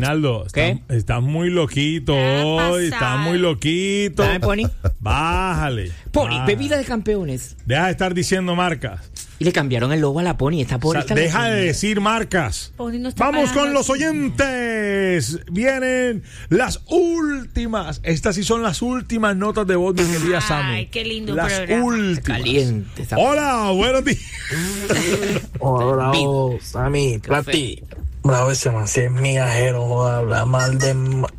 Reinaldo, ¿Qué? Estás muy loquito hoy, estás muy loquito. Dame, Pony. Bájale. Pony, bebida de campeones. Deja de estar diciendo marcas. Y le cambiaron el logo a la Pony. Esta Pony O sea, está deja loca. de decir marcas. Pony no está Vamos pagando con los aquí. oyentes. Vienen las últimas. Estas sí son las últimas notas de voz de querida Sammy. Ay, qué lindo las programa. últimas. Caliente. esa- Hola, buenos días. Hola, bravo, Sammy, Plati. Bravo, ese man, si es migajero, joda, habla mal del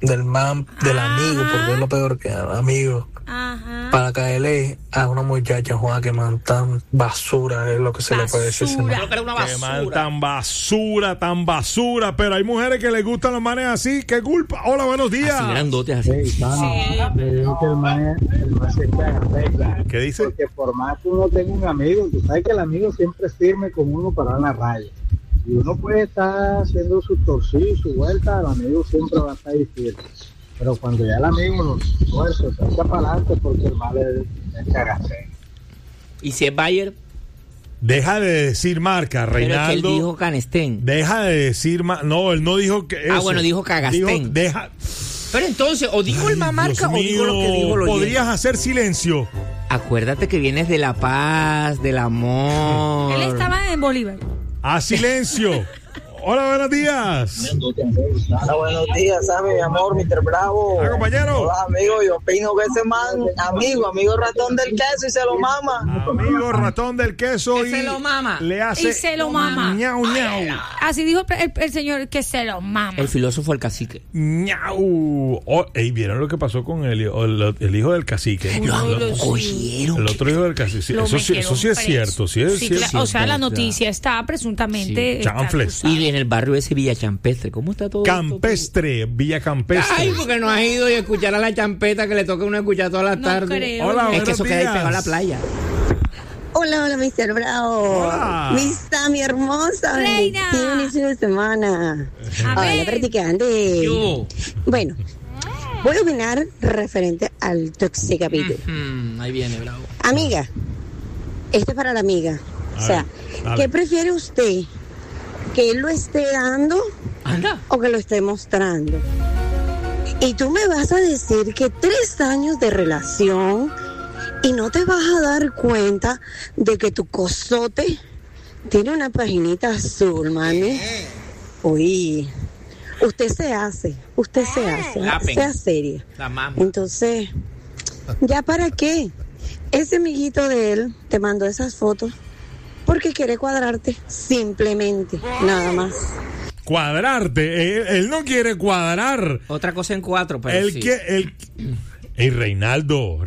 amigo, porque es lo peor que el amigo. Ajá. Para caerle a una muchacha, joda, que man tan basura, es lo que se le puede decir. ese man. Creo que era una Que man basura. tan basura. Pero hay mujeres que les gustan los manes así. ¿Qué culpa? Hola, buenos días. Así grandotes, así. Sí, le digo que el man se caga. ¿Qué dice? Porque por más que uno tenga un amigo, tú sabes que el amigo siempre es firme con uno para dar la raya. Y uno puede estar haciendo su torcido, su vuelta, el amigo siempre va a estar ahí firme. Pero cuando ya el amigo lo fuerza, se echa para adelante porque el mal es cagaste. Y si es Bayer, Deja de decir marca, pero es que él Reinaldo. dijo Canestén. Deja de decir no, él no dijo que eso. bueno, dijo Cagastén. Deja. Pero entonces, o dijo el mamarca Dios o dijo lo que mío, dijo lo podrías hacer silencio. Acuérdate que vienes de la paz, del amor. Él estaba en Bolívar. A silencio. Hola, buenos días. Hola, buenos días, Sammy, mi amor, Mr. Bravo. Hola, compañero. Hola, amigo, yo opino que ese man, amigo ratón del queso y se lo mama. Amigo ratón del queso Que y se lo mama. le hace Y se lo mama. ñau ñau. Así dijo el señor que se lo mama. El filósofo, el cacique. ñau. ¿Vieron lo que pasó con el hijo del cacique? Lo Cogieron. El otro hijo del cacique. Sí, Lo eso sí metieron es preso. cierto, sí es Sí, cierto. o sea, la noticia está presuntamente. Sí. está Chanfles. acusada. Y en el barrio ese Villa Champestre, ¿cómo está todo? Campestre, Villa Campestre. Ay, porque no has ido y escuchar a la champeta que le toca a uno escuchar todas las No tardes. creo. Hola, Es buenos que eso queda ahí días. pegado a la playa. Hola, Mr. Bravo. Hola. Mi Sammy hermosa. Reina. Bendiciones fin de semana. A Hola, ver. practicante. Yo. Bueno, voy a opinar referente al toxicapítulo. Ahí viene, bravo. Amiga, esto es para la amiga. A O sea, ver, dale. ¿qué prefiere usted? ¿Que él lo esté dando Anda. o que lo esté mostrando? Y tú me vas a decir que 3 años de relación y no te vas a dar cuenta de que tu cosote tiene una paginita azul, mami. Uy, usted se hace, Lapen. sea seria. La mamá. Entonces, ¿ya para qué? Ese amiguito de él te mandó esas fotos porque quiere cuadrarte, simplemente, nada más. Cuadrarte. Él no quiere cuadrar. Otra cosa en 4, pero Él sí. Ey, Reinaldo.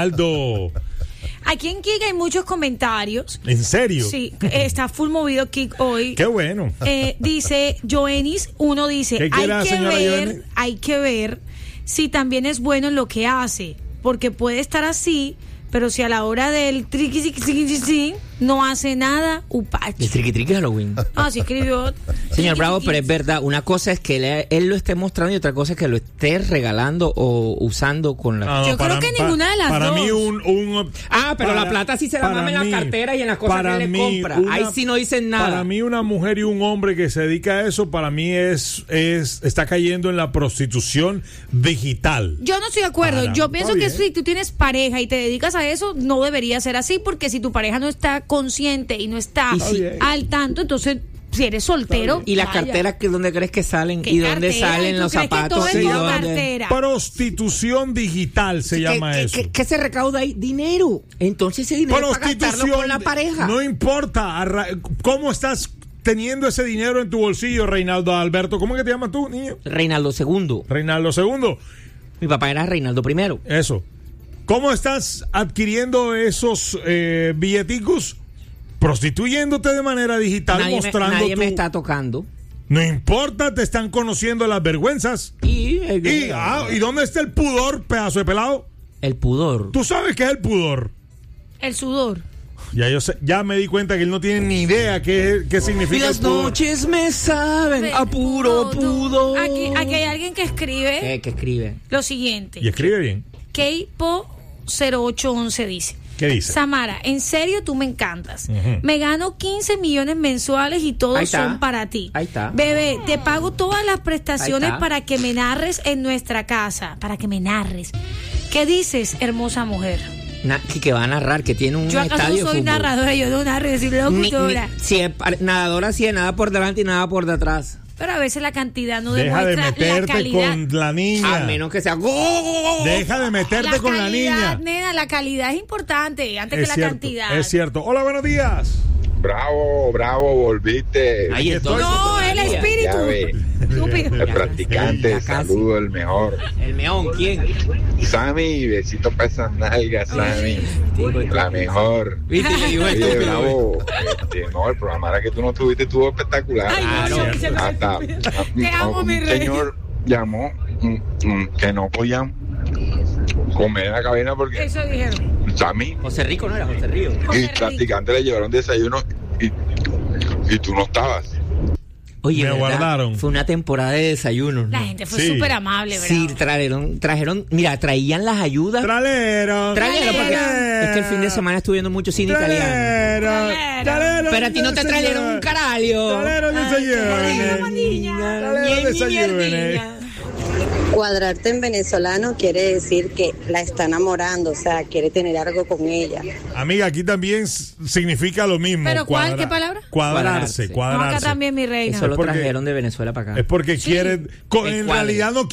Aquí en Kik hay muchos comentarios. ¿En serio? Sí, está full movido Kik hoy. Qué bueno. Dice Joenis, uno dice, ¿Qué quiere la señora Joenis? hay que ver si también es bueno en lo que hace, porque puede estar así, pero si a la hora del triqui no hace nada, upache. El triqui Halloween. Así escribió. Señor Bravo, pero es verdad, una cosa es que él lo esté mostrando y otra cosa es que lo esté regalando o usando con la... Yo creo que ninguna de las para dos. mí pero para- la plata sí se la para mama en la mí- cartera y en las cosas para que le mí compra. Ahí sí no dicen nada. Para mí una mujer y un hombre que se dedica a eso, para mí está cayendo en la prostitución digital. Yo no estoy de acuerdo. Para, Yo pienso está que bien. si tú tienes pareja y te dedicas a eso, no debería ser así, porque si tu pareja no está consciente y no está Y si- al tanto, entonces si eres soltero. ¿Y las vaya. carteras que dónde crees que salen? ¿Qué ¿Y dónde cartera? salen ¿Tú los crees que zapatos? todo es ¿Y con dónde? cartera? Prostitución digital se llama eso. ¿Qué se recauda ahí? Dinero. Entonces ese dinero es para gastarlo con la pareja. No importa cómo estás teniendo ese dinero en tu bolsillo, Reinaldo Alberto. ¿Cómo es que te llamas tú, niño? Reinaldo II. Reinaldo II. Mi papá era Reinaldo I. Eso. ¿Cómo estás adquiriendo esos billeticos? Prostituyéndote de manera digital, mostrando nadie me tu- está tocando. No importa, te están conociendo las vergüenzas. ¿Y dónde está el pudor, pedazo de pelado? El pudor. ¿Tú sabes qué es el pudor? El sudor. Ya me di cuenta que él no tiene ni idea qué Y significa las el pudor. noches me saben a puro pudor. Aquí hay alguien que escribe ¿Qué escribe? lo siguiente. Y escribe bien. Keipo 0811 dice: ¿Qué dice? Samara, en serio tú me encantas. Ujú. Me gano 15 millones mensuales y Ahí todos está. son para ti. Ahí está. Bebé, te pago todas las prestaciones Ahí está. para que me narres en nuestra casa. Para que me narres. ¿Qué dices, hermosa mujer? Que va a narrar, que tiene un Yo acaso estadio soy de fútbol. narradora, yo no narro, yo soy locutora. Si es nadadora, sí es nada por delante y nada por detrás. Pero a veces la cantidad no Deja de demuestra la meterte calidad. con la niña. A menos que sea ¡gol! Deja de meterte con la calidad, niña. nena, la calidad es importante antes que la cierto, cantidad. es cierto. Hola, buenos días. Bravo, volviste. Ahí estoy. No, el Ya espíritu. ve, Estúpido. el practicante, Ya casi. saludo, el mejor. El meón, ¿quién? Sammy, besito para esas nalgas, Sammy. La mejor. ¿Viste? Le digo Oye, estúpido. bravo. No, el programa era que tú no tuviste, estuvo espectacular. Ay, Claro. no, se me Hasta olvidó. Te amo, un mi rey. señor llamó que no podían comer en la cabina porque Eso dijeron. Sammy José Rico no era José Río. y José el practicante le llevaron desayuno y tú no estabas. Oye, Me ¿verdad? guardaron. Fue una temporada de desayunos. La ¿no? gente fue Sí. súper amable, ¿verdad? Sí, trajeron, mira, traían las ayudas. Tralero. Trajeron, porque es que el fin de semana estuve viendo mucho cine italiano. Tralero. Pero a ti no te trajeron un caralho. Tralero desayuno. Tralero desayuno. Cuadrarte en venezolano quiere decir que la está enamorando, o sea, quiere tener algo con ella. Amiga, aquí también significa lo mismo. ¿Pero cuál? ¿Qué palabra? Cuadrarse, Cuadrarse. No, cuadrarse. acá también, mi reina. Eso lo porque- trajeron de Venezuela para acá. Es porque quiere, El en cuadre. realidad no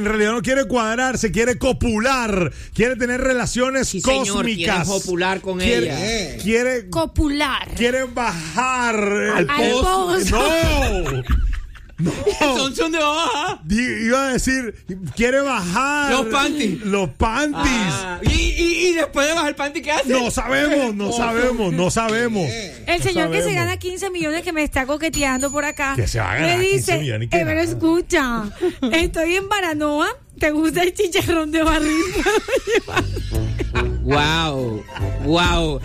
quiere cuadrarse, quiere copular, quiere tener relaciones Sí, señor, cósmicas. quiere copular con quiere, ella. Quiere, Copular. quiere bajar Al pozo. No. Son de baja. Iba a decir, quiere bajar Los panties. Los panties. Ah, y después de bajar el panty, ¿qué hace? No sabemos. El señor que se sabemos. gana 15 millones que me está coqueteando por acá. Que se va a ganar me 15 dice, millones, ¿y qué pero nada? escucha, estoy en Baranoa, ¿te gusta el chicharrón de barril? Wow.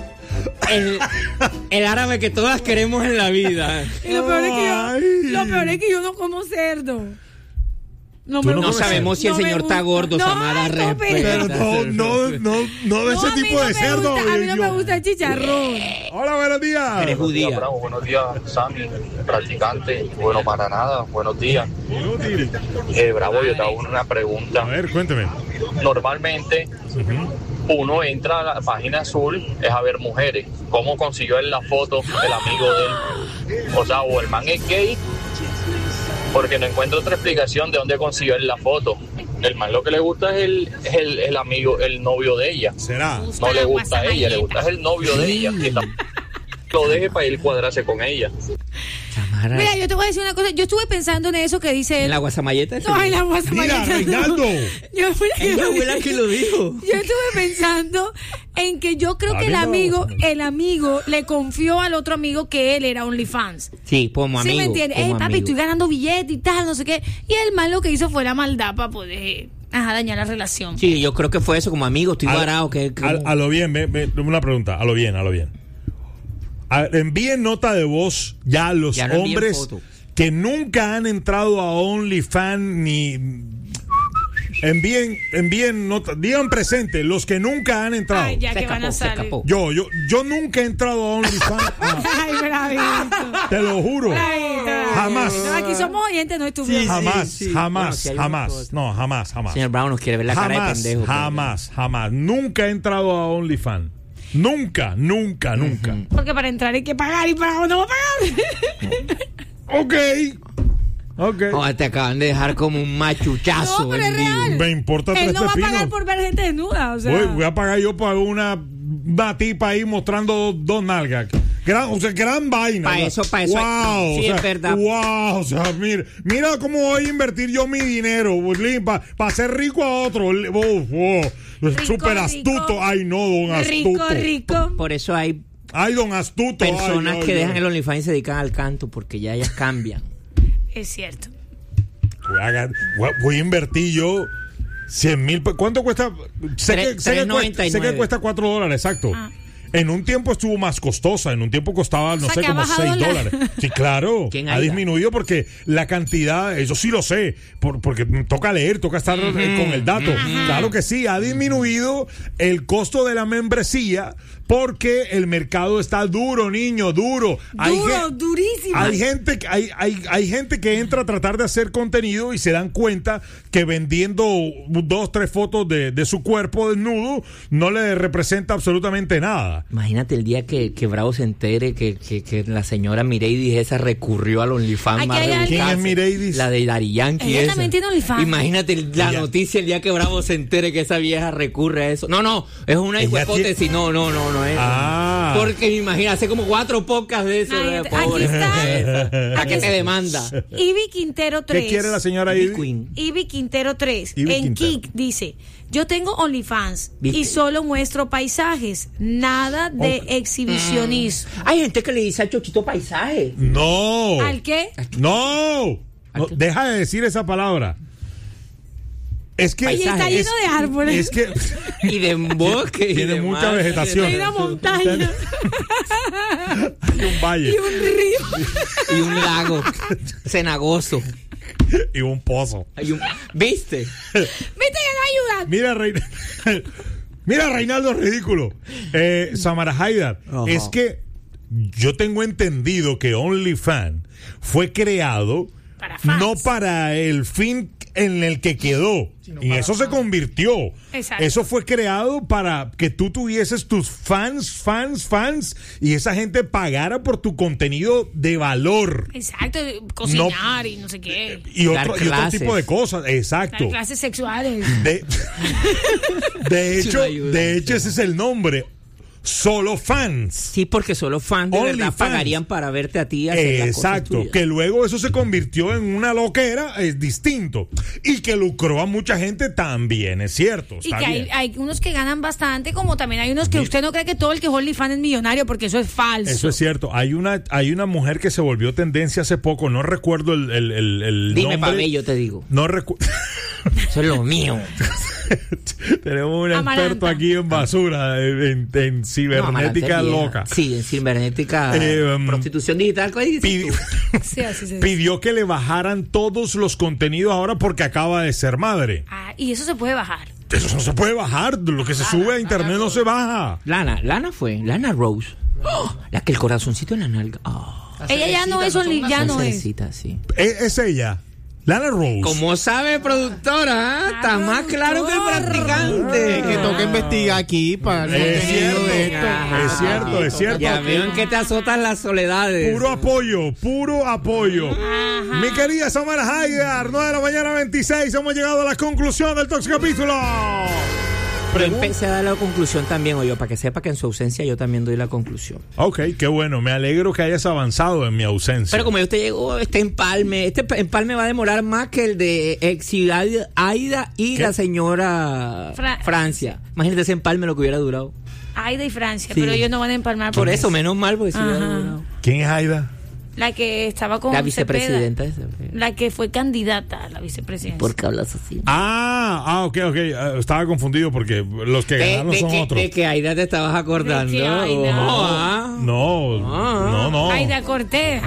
El árabe que todas queremos en la vida. Y lo peor Ay. es que yo no como cerdo. Tú me no No gusta. sabemos si el No me señor está gusta. gordo, No, Samara, estúpido. Pero respeta. no de No, ese a mí tipo no de me cerdo. gusta, a mí no yo- me gusta el chicharrón. Hola, buenos días. Eres judía. Bravo, buenos días, Sammy, practicante. Bueno, para nada, buenos días. Inútil. Bravo, yo te hago una pregunta. A ver, cuénteme. Normalmente, uno entra a la página azul, es a ver mujeres. ¿Cómo consiguió él la foto del amigo de él? O sea, o el man es gay, porque no encuentro otra explicación de dónde consiguió él la foto. El man lo que le gusta es el amigo, el novio de ella. ¿Será? No le gusta a ella, le gusta es el novio de ella. Y lo deje para ir cuadrarse con ella. Samara. Mira, yo te voy a decir una cosa. Yo estuve pensando en eso que dice En él. la guasamayeta. No, en la guasamayeta. Mira, Reinaldo. Yo, Es la abuela que lo dijo. yo estuve pensando en que yo creo que Está bien, el amigo le confió al otro amigo que él era OnlyFans. Sí, como amigo. ¿Sí me entiendes? como Papi, amigo. estoy ganando billetes y tal, no sé qué. Y el mal lo que hizo fue la maldad para poder dañar la relación. Sí, yo creo que fue eso, como amigo, estoy A- varado. A lo bien, una pregunta, a lo bien. Envíen nota de voz ya a los Ya no envíen hombres foto. que nunca han entrado a OnlyFans ni... Envíen nota, digan presente, los que nunca han entrado. Ay, ya Se que van a escapó, se salir. escapó. Yo nunca he entrado a OnlyFans. Ay, bravito. Te lo juro. Bravito. Jamás. No, aquí somos oyentes, no estúpidos. Jamás, sí. jamás, Bueno, si hay una jamás. cosa. No, jamás. Señor Brown nos quiere ver la cara de pendejo. Jamás. Nunca he entrado a OnlyFans. Nunca. Porque para entrar hay que pagar y para no va a pagar. Ok. No, te acaban de dejar como un machuchazo. No, pero es en vivo. real. Me importa Él tres no va a pepinos. pagar por ver gente desnuda. O sea, Voy a pagar yo por una tipa ahí mostrando dos nalgas. Gran vaina. Pa' eso, Wow, sí, es verdad. Wow, o sea, mira cómo voy a invertir yo mi dinero para hacer rico a otro. Súper astuto. Ay, no, don astuto. rico. Por eso hay Ay, don astuto. personas Ay, que ay, dejan ay. el OnlyFans y se dedican al canto porque ya ellas cambian. Es cierto. Voy a invertir yo 100,000. ¿Cuánto cuesta? Sé que $3.99. cuesta $4, exacto. Ah. En un tiempo estuvo más costosa, en un tiempo costaba, no sé, como $6. Sí, claro, ha disminuido porque la cantidad, eso sí lo sé, porque toca leer, toca estar con el dato. Claro que sí, ha disminuido el costo de la membresía porque el mercado está duro, niño, duro. Durísimo. Hay gente que entra a tratar de hacer contenido y se dan cuenta que vendiendo 2, 3 fotos de su cuerpo desnudo no le representa absolutamente nada. Imagínate el día que Bravo se entere que la señora Mireidis esa recurrió al OnlyFans más rebuscado. ¿Quién es Mireidis? La de Daddy Yankee. Ella también tiene OnlyFans. Imagínate la noticia el día que Bravo se entere que esa vieja recurre a eso. No, es una hipótesis. No es. Porque me imagino, hace como 4 podcasts de eso. Aquí está. ¿A qué te demanda? Ivy Quintero 3. ¿Qué quiere la señora Ivy? Ivy Quintero 3. Ivy en Quintero. Kik dice: yo tengo OnlyFans ¿Viste? y solo muestro paisajes, nada de exhibicionismo. Hay gente que le dice al chochito paisaje. No. ¿Al qué? No, deja de decir esa palabra. Es que Oye, está lleno de árboles. Es que y de bosque. Tiene mucha vegetación. Hay una montaña. Hay un valle. Y un río. Y un lago cenagoso. Y un pozo. ¿Viste? ¿Viste que no ayudan? Mira, Reinaldo, ridículo. Samara Haidar, es que yo tengo entendido que OnlyFans fue creado no para el fin en el que quedó. Y eso se convirtió. Exacto. Eso fue creado para que tú tuvieses tus fans, y esa gente pagara por tu contenido de valor. Exacto, cocinar y no sé qué. Y otro tipo de cosas. Exacto. Dar clases sexuales. De hecho, ese es el nombre. Solo fans. Sí, porque solo fans de verdad pagarían para verte a ti hacer las cosas tuyas. Que luego eso se convirtió en una loquera, es distinto. Y que lucró a mucha gente también, es cierto. Y que hay unos que ganan bastante, como también hay unos que usted no cree que todo el que es OnlyFans es millonario, porque eso es falso. Eso es cierto. Hay una mujer que se volvió tendencia hace poco, no recuerdo el Dime, nombre. Dime, yo te digo. No recuerdo. Eso es lo mío. Tenemos un experto aquí en basura, en cibernética loca. Sí, en cibernética, prostitución digital. Pidió que le bajaran todos los contenidos ahora porque acaba de ser madre. Y eso se puede bajar. Eso no se puede bajar. Lo que se sube a internet no se baja. Lana Rose. La que el corazoncito en la nalga. Ella ya no es ya no es. Sí. Es ella. Lana Rose. Como sabe, productora, está más claro que el practicante. Que toca investigar aquí para el contenido de esto. Es cierto. Ya veo en que te azotan las soledades. Puro apoyo. Ajá. Mi querida Samara Haidar, 9:26 a.m. Hemos llegado a la conclusión del próximo capítulo. Pero empecé a dar la conclusión también, oye, para que sepa que en su ausencia yo también doy la conclusión. Ok, qué bueno, me alegro que hayas avanzado en mi ausencia. Pero como usted llegó, este empalme va a demorar más que el de Aida y la señora Francia. Imagínate ese empalme lo que hubiera durado. Aida y Francia, pero ellos no van a empalmar. Por eso, menos mal, porque si hubiera durado. ¿Quién es Aida? La que estaba con la vicepresidenta. La que fue candidata a la vicepresidencia. ¿Por qué hablas así? Ok. Estaba confundido porque los que ganaron son otros. De que Aida te estabas acordando. No. Aida Cortés.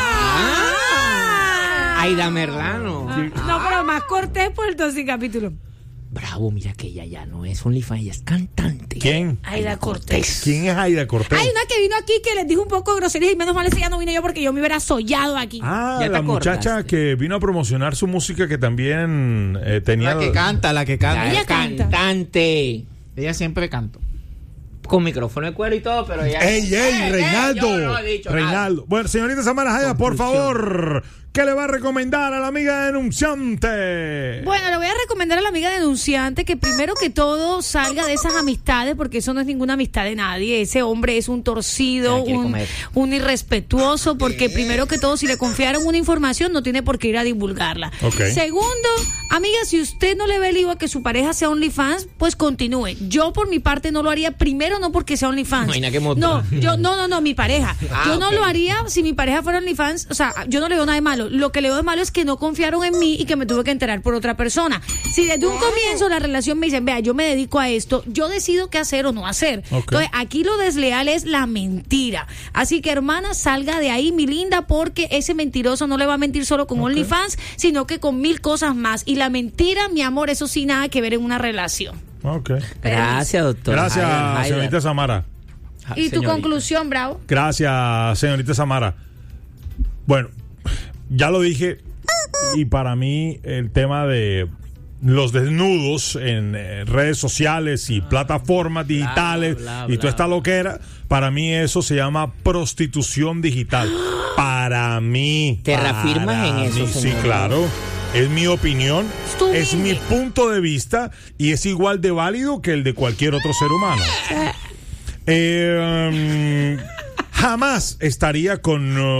Aida Merlano. No, pero más Cortés por el 12 capítulo. Bravo, mira que ella ya no es OnlyFans, ella es cantante. ¿Quién? Aida Cortés. ¿Quién es Aida Cortés? Hay una que vino aquí que les dijo un poco de groserías y menos mal ese ya no vine yo porque yo me hubiera sollado aquí. La muchacha que vino a promocionar su música que también tenía... La que canta. Ella cantante. Ella siempre canta. Con micrófono de cuero y todo, pero ella... ¡Ey, Reinaldo! Reinaldo. Bueno, señorita Samara Haidar, por favor, ¿qué le va a recomendar a la amiga denunciante? Bueno, le voy a recomendar a la amiga denunciante que primero que todo salga de esas amistades, porque eso no es ninguna amistad de nadie. Ese hombre es un torcido, un irrespetuoso, porque primero que todo, si le confiaron una información, no tiene por qué ir a divulgarla. Okay. Segundo, amiga, si usted no le ve lío a que su pareja sea OnlyFans, pues continúe. Yo por mi parte no lo haría, primero no porque sea OnlyFans. No, mi pareja. Yo no lo haría si mi pareja fuera OnlyFans, o sea, yo no le veo nada de malo. malo. Lo que le veo de malo es que no confiaron en mí y que me tuve que enterar por otra persona. Si desde un comienzo la relación me dicen, vea, yo me dedico a esto, yo decido qué hacer o no hacer. Entonces, aquí lo desleal es la mentira. Así que, hermana, salga de ahí, mi linda, porque ese mentiroso no le va a mentir solo con OnlyFans, sino que con 1000 cosas más. Y la mentira, mi amor, eso sí, nada que ver en una relación. Gracias, doctor. Gracias, señorita Samara. ¿Y tu conclusión, Bravo? Gracias, señorita Samara. Bueno, ya lo dije, y para mí el tema de los desnudos en redes sociales y plataformas digitales y toda esta loquera, para mí eso se llama prostitución digital. Para mí. ¿Te reafirmas en eso, señor? Sí, claro. Es mi opinión, es mi punto de vista y es igual de válido que el de cualquier otro ser humano. Jamás estaría con